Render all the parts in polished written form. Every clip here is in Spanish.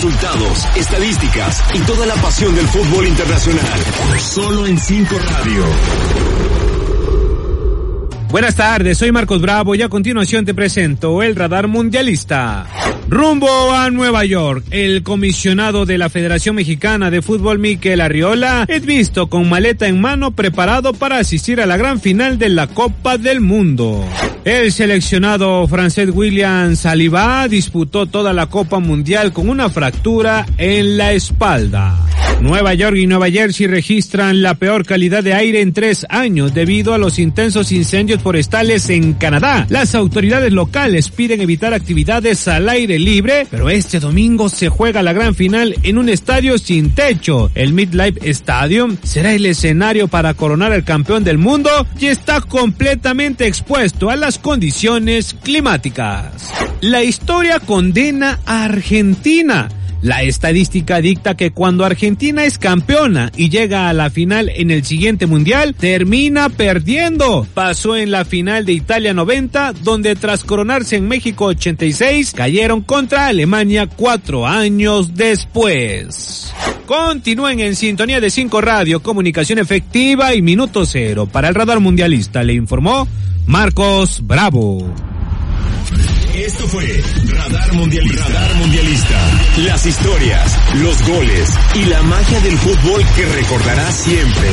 Resultados, estadísticas y toda la pasión del fútbol internacional. Solo en 5 Radio. Buenas tardes, soy Marcos Bravo y a continuación te presento el radar mundialista. Rumbo a Nueva York, el comisionado de la Federación Mexicana de Fútbol, Mikel Arriola, es visto con maleta en mano preparado para asistir a la gran final de la Copa del Mundo. El seleccionado francés William Saliba disputó toda la Copa Mundial con una fractura en la espalda. Nueva York y Nueva Jersey registran la peor calidad de aire en 3 años debido a los intensos incendios forestales en Canadá. Las autoridades locales piden evitar actividades al aire libre, pero este domingo se juega la gran final en un estadio sin techo. El MetLife Stadium será el escenario para coronar al campeón del mundo y está completamente expuesto a las condiciones climáticas. La historia condena a Argentina. La estadística dicta que cuando Argentina es campeona y llega a la final en el siguiente mundial, termina perdiendo. Pasó en la final de Italia 90, donde tras coronarse en México 86, cayeron contra Alemania 4 años después. Continúen en sintonía de 5 Radio, comunicación efectiva y minuto cero. Para el radar mundialista le informó Marcos Bravo. Esto fue Radar Mundialista. Las historias, los goles y la magia del fútbol que recordarás siempre.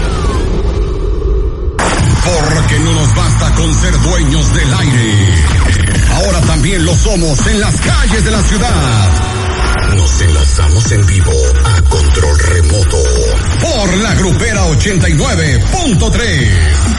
Porque no nos basta con ser dueños del aire. Ahora también lo somos en las calles de la ciudad. Nos enlazamos en vivo a control remoto por la Grupera 89.3.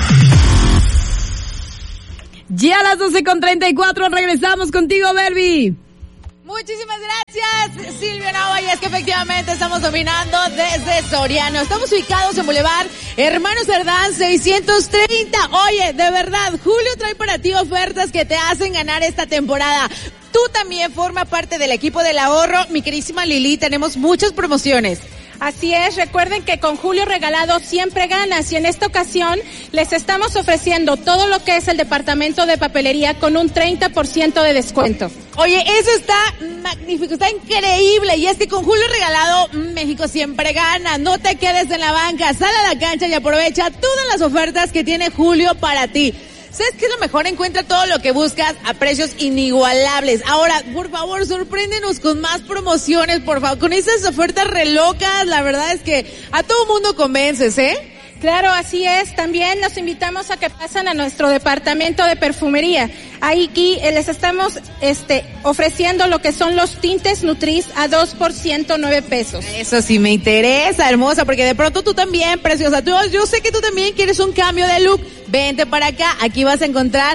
Ya a las 12:34 regresamos contigo, Berby. Muchísimas gracias, Silvia Nava, y es que efectivamente estamos dominando desde Soriano. Estamos ubicados en Boulevard Hermanos Cerdán 630. Oye, de verdad, Julio trae para ti ofertas que te hacen ganar esta temporada. Tú también forma parte del equipo del ahorro, mi queridísima Lili, tenemos muchas promociones. Así es, recuerden que con Julio Regalado siempre ganas y en esta ocasión les estamos ofreciendo todo lo que es el departamento de papelería con un 30% de descuento. Oye, eso está magnífico, está increíble y es que con Julio Regalado México siempre gana. No te quedes en la banca, sal a la cancha y aprovecha todas las ofertas que tiene Julio para ti. ¿Sabes qué es lo mejor? Encuentra todo lo que buscas a precios inigualables. Ahora, por favor, sorpréndenos con más promociones, por favor. Con esas ofertas re locas, la verdad es que a todo mundo convences, ¿eh? Claro, así es. También los invitamos a que pasen a nuestro departamento de perfumería. Aquí les estamos ofreciendo lo que son los tintes Nutris a 2 por 109 pesos. Eso sí me interesa, hermosa, porque de pronto tú también, preciosa. Yo sé que tú también quieres un cambio de look. Vente para acá, aquí vas a encontrar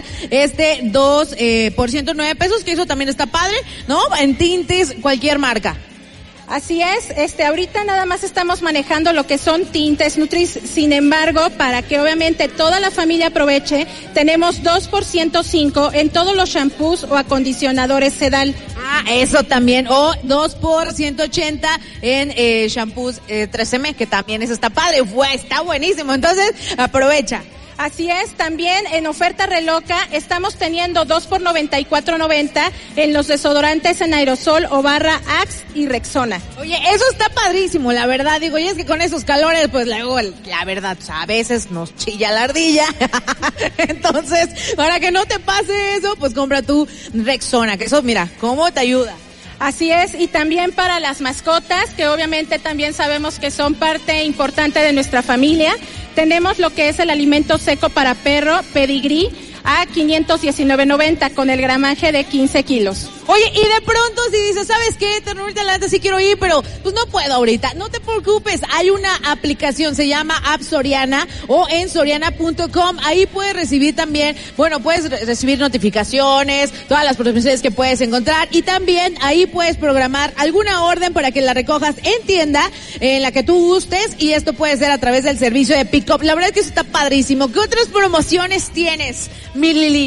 2 por 109 pesos, que eso también está padre, ¿no? En tintes, cualquier marca. Así es, ahorita nada más estamos manejando lo que son tintes Nutris, sin embargo, para que obviamente toda la familia aproveche, tenemos 2 por 105 en todos los shampoos o acondicionadores Sedal. Eso también, o 2 por 180 en shampoos 13M, que también eso está padre, está buenísimo, entonces aprovecha. Así es, también en oferta reloca estamos teniendo 2 por 94.90 en los desodorantes en aerosol o barra Axe y Rexona. Oye, eso está padrísimo, la verdad, digo, y es que con esos calores, pues luego, la verdad, o sea, a veces nos chilla la ardilla. Entonces, para que no te pase eso, pues compra tu Rexona, que eso, mira, cómo te ayuda. Así es, y también para las mascotas, que obviamente también sabemos que son parte importante de nuestra familia, tenemos lo que es el alimento seco para perro, Pedigrí, a 519.90 con el gramaje de 15 kilos. Oye, y de pronto si dices, ¿sabes qué? Ternurita, adelante, sí quiero ir, pero pues no puedo ahorita. No te preocupes, hay una aplicación, se llama App Soriana o en soriana.com. Ahí puedes recibir también, puedes recibir notificaciones, todas las promociones que puedes encontrar y también ahí puedes programar alguna orden para que la recojas en tienda en la que tú gustes y esto puede ser a través del servicio de pick-up. La verdad es que eso está padrísimo. ¿Qué otras promociones tienes, mi Lili?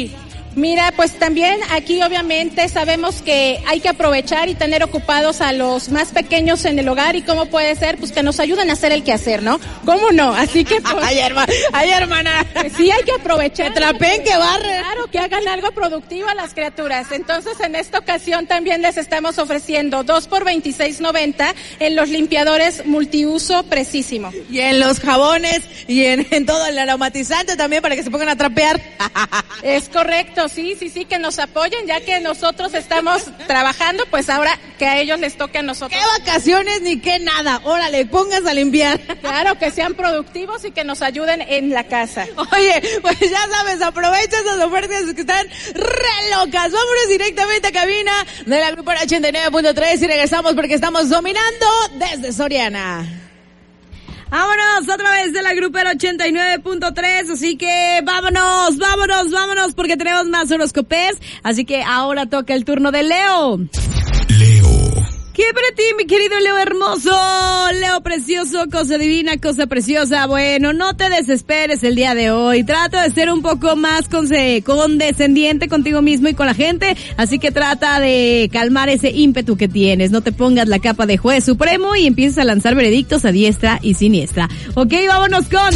Mira, pues también aquí obviamente sabemos que hay que aprovechar y tener ocupados a los más pequeños en el hogar, y cómo puede ser, pues que nos ayuden a hacer el quehacer, ¿no? ¿Cómo no? Así que pues... Ay, hermana. Pues sí, hay que aprovechar. Que trapen, que barren. Claro, que hagan algo productivo a las criaturas. Entonces, en esta ocasión también les estamos ofreciendo 2 por $26.90 en los limpiadores multiuso Precisimo. Y en los jabones y en todo el aromatizante también, para que se pongan a trapear. Es correcto. Sí, que nos apoyen, ya que nosotros estamos trabajando, pues ahora que a ellos les toque a nosotros. ¿Qué vacaciones ni qué nada? Órale, pongas a limpiar. Claro, que sean productivos y que nos ayuden en la casa. Oye, pues ya sabes, aprovecha esas ofertas que están re locas. Vámonos directamente a cabina de la Grupera 89.3 y regresamos porque estamos dominando desde Soriana. Vámonos otra vez de la Grupera 89.3, así que vámonos, porque tenemos más horóscopes, así que ahora toca el turno de Leo. ¿Qué para ti, mi querido Leo hermoso? Leo precioso, cosa divina, cosa preciosa. Bueno, no te desesperes el día de hoy. Trata de ser un poco más condescendiente contigo mismo y con la gente. Así que trata de calmar ese ímpetu que tienes. No te pongas la capa de juez supremo y empieces a lanzar veredictos a diestra y siniestra. Ok, vámonos con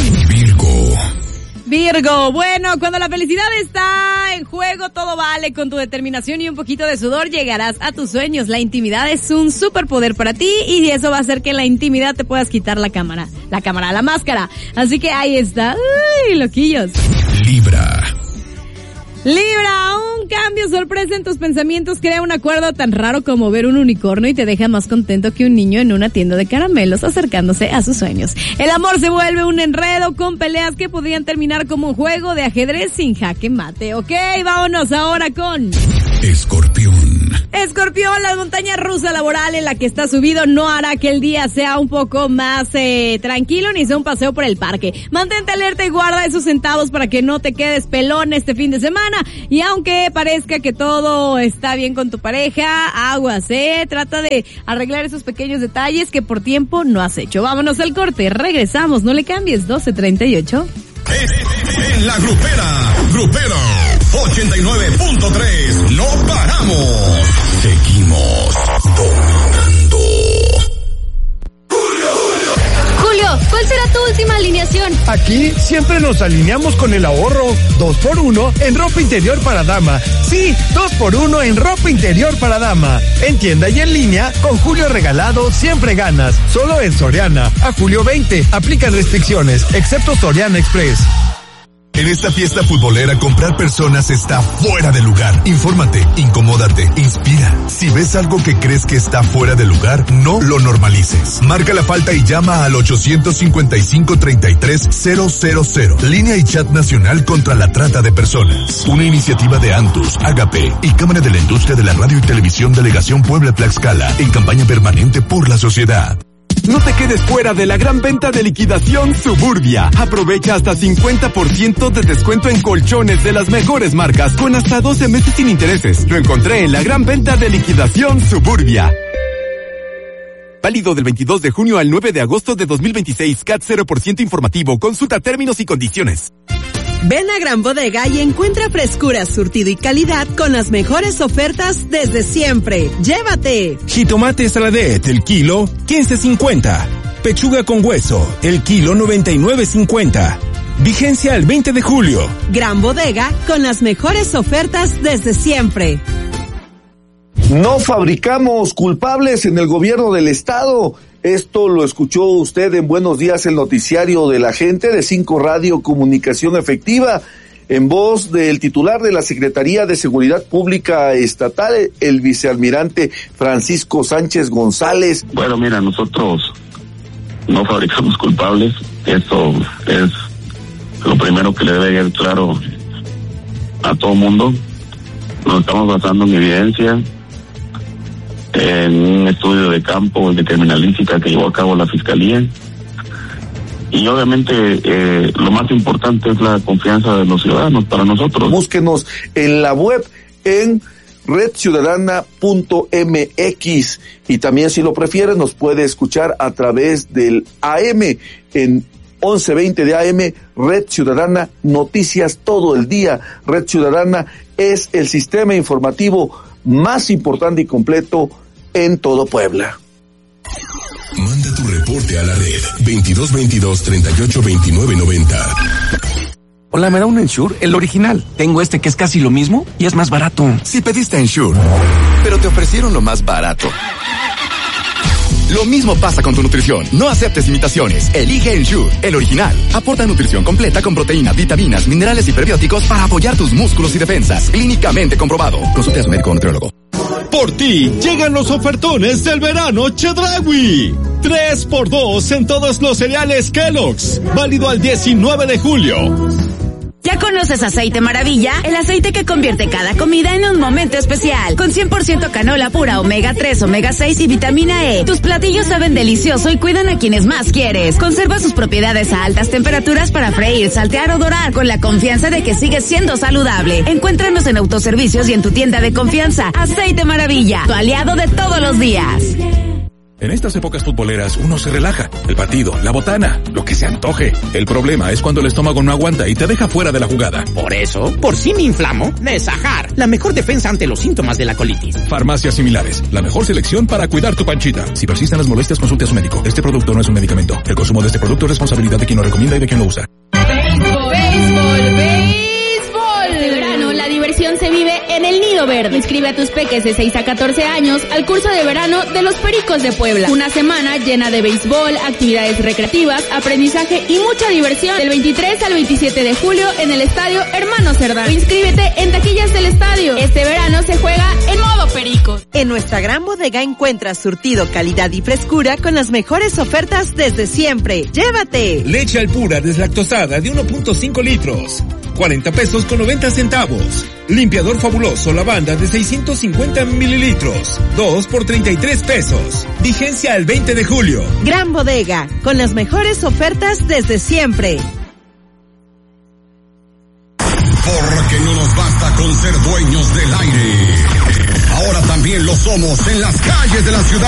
Virgo, bueno, cuando la felicidad está en juego, todo vale. Con tu determinación y un poquito de sudor llegarás a tus sueños. La intimidad es un superpoder para ti y eso va a hacer que en la intimidad te puedas quitar la máscara. Así que ahí está. ¡Uy, loquillos! Libra, un cambio sorpresa en tus pensamientos crea un acuerdo tan raro como ver un unicornio y te deja más contento que un niño en una tienda de caramelos acercándose a sus sueños. El amor se vuelve un enredo con peleas que podrían terminar como un juego de ajedrez sin jaque mate. Ok, vámonos ahora con Escorpión, la montaña rusa laboral en la que estás subido no hará que el día sea un poco más tranquilo ni sea un paseo por el parque. Mantente alerta y guarda esos centavos para que no te quedes pelón este fin de semana. Y aunque parezca que todo está bien con tu pareja, aguas, trata de arreglar esos pequeños detalles que por tiempo no has hecho. Vámonos al corte, regresamos, no le cambies, 12:38. En la Grupera 89.3, no paramos. Seguimos dominando. Julio, ¿cuál será tu última alineación? Aquí siempre nos alineamos con el ahorro. 2x1 en ropa interior para dama. Sí, 2x1 en ropa interior para dama. En tienda y en línea, con Julio regalado siempre ganas. Solo en Soriana. A julio 20. Aplican restricciones, excepto Soriana Express. En esta fiesta futbolera, comprar personas está fuera de lugar. Infórmate, incomódate, inspira. Si ves algo que crees que está fuera de lugar, no lo normalices. Marca la falta y llama al 855-33-000. Línea y chat nacional contra la trata de personas. Una iniciativa de Antus, Agape y Cámara de la Industria de la Radio y Televisión Delegación Puebla-Tlaxcala en campaña permanente por la sociedad. No te quedes fuera de la gran venta de liquidación Suburbia. Aprovecha hasta 50% de descuento en colchones de las mejores marcas con hasta 12 meses sin intereses. Lo encontré en la gran venta de liquidación Suburbia. Válido del 22 de junio al 9 de agosto de 2026. CAT 0% informativo. Consulta términos y condiciones. Ven a Gran Bodega y encuentra frescura, surtido y calidad con las mejores ofertas desde siempre. ¡Llévate! Jitomate saladet, el kilo, 15.50. Pechuga con hueso, el kilo, 99.50. Vigencia al 20 de julio. Gran Bodega con las mejores ofertas desde siempre. No fabricamos culpables en el gobierno del estado. Esto lo escuchó usted en Buenos Días, el noticiario de la gente de 5 Radio Comunicación Efectiva, en voz del titular de la Secretaría de Seguridad Pública Estatal, el vicealmirante Francisco Sánchez González. Bueno, mira, nosotros no fabricamos culpables. Eso es lo primero que le debe quedar claro a todo mundo. Nos estamos basando en evidencia, en un estudio de campo de criminalística que llevó a cabo la Fiscalía. Y obviamente lo más importante es la confianza de los ciudadanos para nosotros. Búsquenos en la web en redciudadana.mx y también, si lo prefiere, nos puede escuchar a través del AM en 1120 de AM, Red Ciudadana, noticias todo el día. Red Ciudadana es el sistema informativo más importante y completo en todo Puebla. Manda tu reporte a la red 2222-382990. Hola, ¿me da un Ensure? El original. Tengo este que es casi lo mismo y es más barato. Si pediste Ensure, pero te ofrecieron lo más barato. Lo mismo pasa con tu nutrición. No aceptes imitaciones. Elige Ensure, el original. Aporta nutrición completa con proteína, vitaminas, minerales y prebióticos para apoyar tus músculos y defensas. Clínicamente comprobado. Consulte a su médico o nutriólogo. Por ti llegan los ofertones del verano Chedraui. 3x2 en todos los cereales Kellogg's. Válido al 19 de julio. ¿Ya conoces Aceite Maravilla? El aceite que convierte cada comida en un momento especial. Con 100% canola pura, omega 3, omega 6 y vitamina E. Tus platillos saben delicioso y cuidan a quienes más quieres. Conserva sus propiedades a altas temperaturas para freír, saltear o dorar con la confianza de que sigues siendo saludable. Encuéntranos en autoservicios y en tu tienda de confianza. Aceite Maravilla, tu aliado de todos los días. En estas épocas futboleras uno se relaja. El partido, la botana, lo que se antoje. El problema es cuando el estómago no aguanta y te deja fuera de la jugada. Por eso, por si me inflamo, Nesajar, la mejor defensa ante los síntomas de la colitis. Farmacias Similares, la mejor selección para cuidar tu panchita. Si persisten las molestias, consulte a su médico. Este producto no es un medicamento. El consumo de este producto es responsabilidad de quien lo recomienda y de quien lo usa. Se vive en el Nido Verde. Inscribe a tus peques de 6 a 14 años al curso de verano de los Pericos de Puebla. Una semana llena de béisbol, actividades recreativas, aprendizaje y mucha diversión. Del 23 al 27 de julio en el Estadio Hermano Cerdán. Inscríbete en taquillas del estadio. Este verano se juega en modo Pericos. En nuestra gran bodega encuentras surtido, calidad y frescura con las mejores ofertas desde siempre. ¡Llévate! Leche Alpura deslactosada de 1.5 litros. 40 pesos con 90 centavos. Limpiador fabuloso lavanda de 650 mililitros. 2 por 33 pesos. Vigencia el 20 de julio. Gran bodega, con las mejores ofertas desde siempre. Porque no nos basta con ser dueños del aire. Ahora también lo somos en las calles de la ciudad.